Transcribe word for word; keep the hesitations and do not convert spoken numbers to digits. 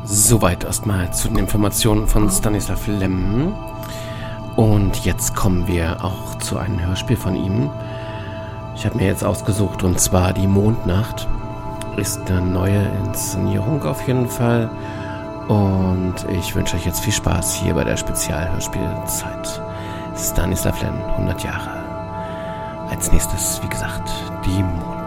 Soweit erstmal zu den Informationen von Stanislav Lem. Und jetzt kommen wir auch zu einem Hörspiel von ihm. Ich habe mir jetzt ausgesucht, und zwar Die Mondnacht. Ist eine neue Inszenierung auf jeden Fall. Und ich wünsche euch jetzt viel Spaß hier bei der Spezialhörspielzeit. Stanislav Lem, hundert Jahre. Als nächstes, wie gesagt, Die Mondnacht.